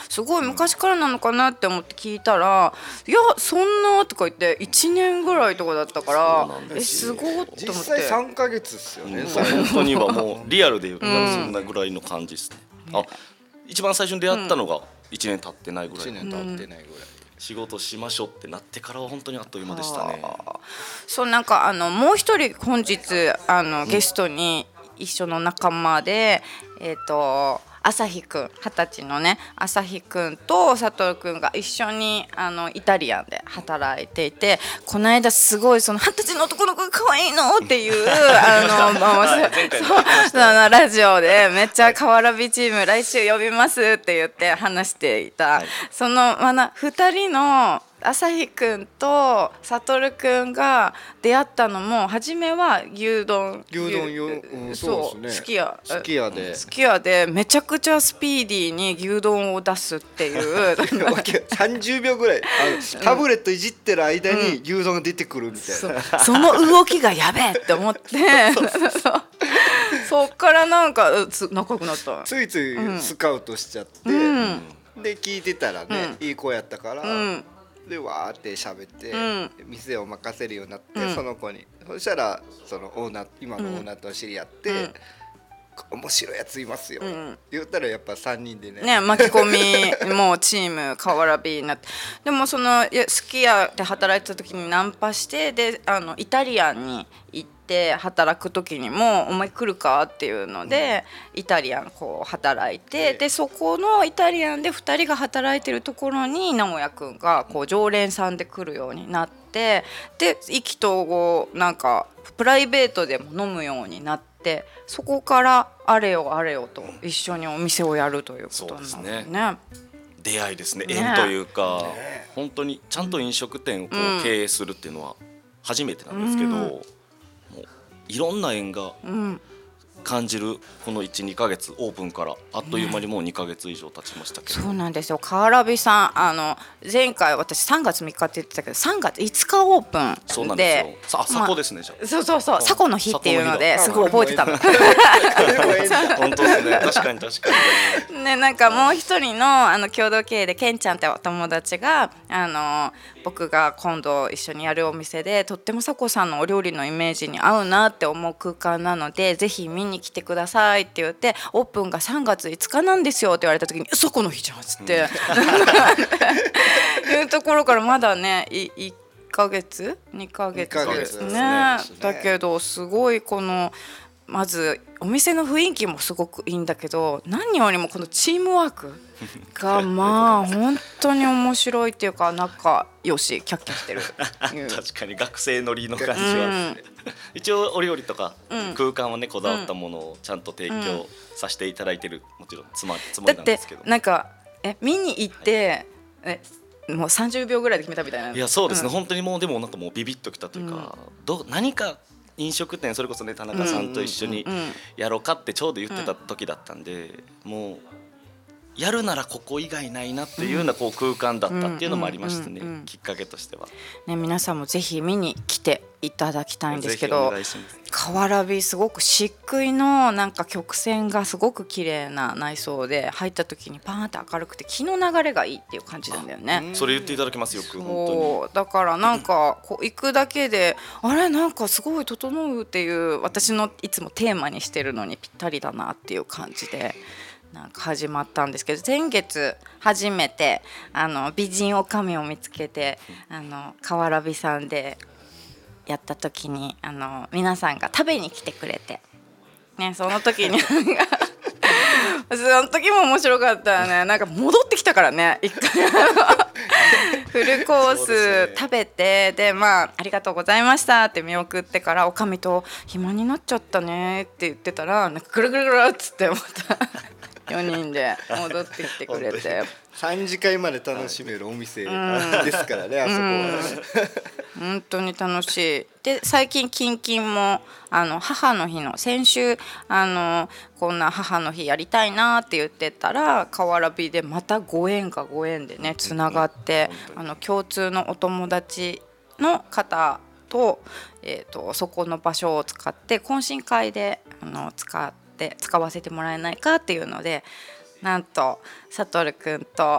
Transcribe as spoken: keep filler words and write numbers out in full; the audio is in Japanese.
すごい昔からなのかなって思って聞いたら、いやそんなとか言っていちねんぐらいとかだったから、えすごいと思って。 実際さんかげつっすよね、 うん、本当にはもうリアルで言ったらそんなぐらいの感じですね、うん、あ一番最初に出会ったのがいちねん経ってないぐらい、 いちねん経ってないぐらい、 仕事しましょうってなってからは本当にあっという間でしたね。 そうなんかあのもう一人本日あのゲストに一緒の仲間で、うん、えっと朝日くん、二十歳のね朝日くんと佐藤くんが一緒にあのイタリアンで働いていて、この間すごいその二十歳の男の子が可愛いのっていうあの、まあ、そのラジオでめっちゃカワラビチーム来週呼びますって言って話していた、はい、そのまな二人の朝日くんと悟くんが出会ったのも初めは牛丼牛丼よ、うん、そうですね、 すき家すき家ですき家でめちゃくちゃスピーディーに牛丼を出すっていうさんじゅうびょうぐらいあのタブレットいじってる間に牛丼が出てくるみたいな、うん、 そ, その動きがやべえって思ってそっからなんか仲良くなった。 ついついスカウトしちゃって、うん、で聞いてたらね、うん、いい子やったから、うんでわーって喋って、うん、店を任せるようになって、うん、その子にそしたらそのオーナー今のオーナーと知り合って、うん面白いやついますよ、うん、言ったらやっぱさんにんで ね, ね巻き込みもうチームカワラビになって、でもそのすき家で働いてた時にナンパしてであのイタリアンに行って働く時にもお前来るかっていうので、うん、イタリアンこう働いて、でそこのイタリアンでふたりが働いてるところに直哉くんがこう常連さんで来るようになって、で意気投合なんかプライベートでも飲むようになってでそこからあれよあれよと一緒にお店をやるということなんですね。そうですね、 出会いですね、縁というか、ね、本当にちゃんと飲食店をこう経営するっていうのは初めてなんですけど、うん、もういろんな縁が感じるこの いち,に ヶ月オープンからあっという間にもうにかげつ以上経ちましたけど、 ね、そうなんですよ。カワラビさんあの前回私さんがつみっかって言ってたけどさんがついつかオープンで、 そうなんですよ。あ、サコですね、じゃあ。 そうそうそうサコの日っていうのですごい覚えてたの本当ですね、確かに確かにね、なんかもう一人のあの共同経営でケンちゃんってお友達があの僕が今度一緒にやるお店でとってもサコさんのお料理のイメージに合うなって思う空間なのでぜひ見に来てくださいって言ってオープンがさんがついつかなんですよって言われた時にサコの日じゃんっつって、うん、いうところからまだねいいっかげつにかげつですね、だけどすごいこのまずお店の雰囲気もすごくいいんだけど何よりもこのチームワークがまあ本当に面白いっていうか仲良しキャッキャしてる確かに学生乗りの感じは、うん、一応お料理とか空間はねこだわったものをちゃんと提供させていただいてるもちろんつもりなんですけど、 だってなんかえ見に行ってえもうさんじゅうびょうぐらいで決めたみたいな。 いやそうですね、うん、本当にもうでもなんかもうビビッときたというか、うん、ど何か飲食店それこそね田中さんと一緒にやろうかってちょうど言ってた時だったんで、もうやるならここ以外ないなっていうようなこう空間だったっていうのもありましてね、きっかけとしては、 ね、皆さんもぜひ見に来ていただきたいんですけど、カワラビすごく漆喰のなんか曲線がすごく綺麗な内装で入った時にパーンって明るくて気の流れがいいっていう感じなんだよね。 それ言っていただけますよく。 そう本当にだからなんかこう行くだけであれなんかすごい整うっていう私のいつもテーマにしてるのにぴったりだなっていう感じでなんか始まったんですけど、前月初めてあの美人女将を見つけてあのカワラビさんでやった時にあの皆さんが食べに来てくれて、ね、その時にその時も面白かったよね。なんか戻ってきたからね一回フルコース食べて で, でまあありがとうございましたって見送ってからおかみと暇になっちゃったねって言ってたらなんかぐるぐるぐるっつってまたよにんで戻ってきてくれてさんじかいまで楽しめるお店ですからね、うん、あそこは本当に楽しい。で最近キンキンもあの母の日の先週あのこんな母の日やりたいなって言ってたらカワラビでまたご縁がご縁でねつながって、あの共通のお友達の方と、えーとそこの場所を使って懇親会であの使って使わせてもらえないかっていうのでなんとサトルくんと